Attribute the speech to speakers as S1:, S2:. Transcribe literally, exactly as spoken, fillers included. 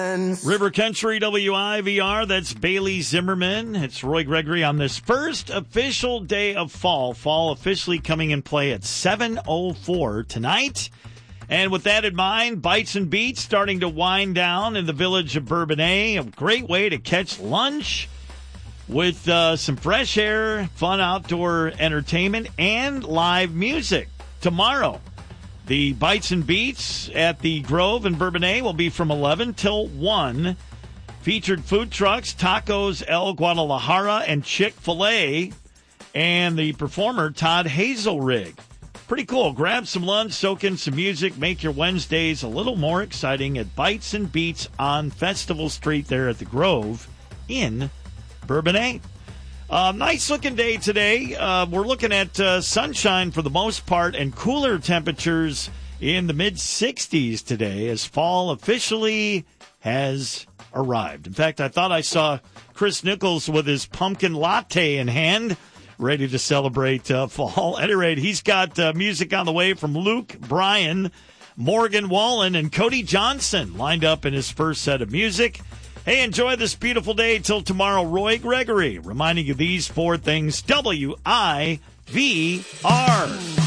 S1: friends.
S2: River Country W I V R, that's Bailey Zimmerman. It's Roy Gregory on this first official day of fall. Fall officially coming in play at seven oh four tonight. And with that in mind, Bites and Beats starting to wind down in the village of Bourbonnais. A great way to catch lunch with uh, some fresh air, fun outdoor entertainment, and live music. Tomorrow, the Bites and Beats at the Grove in Bourbonnais will be from eleven till one. Featured food trucks, Tacos El Guadalajara and Chick-fil-A, and the performer Todd Hazelrig. Pretty cool. Grab some lunch, soak in some music, make your Wednesdays a little more exciting at Bites and Beats on Festival Street there at the Grove in Bourbonnais. Uh, nice looking day today. Uh, we're looking at uh, sunshine for the most part and cooler temperatures in the mid sixties today as fall officially has arrived. In fact, I thought I saw Chris Nichols with his pumpkin latte in hand, ready to celebrate uh, fall. At any rate, he's got uh, music on the way from Luke Bryan, Morgan Wallen, and Cody Johnson lined up in his first set of music. Hey, enjoy this beautiful day till tomorrow. Roy Gregory reminding you these four things. W I V R.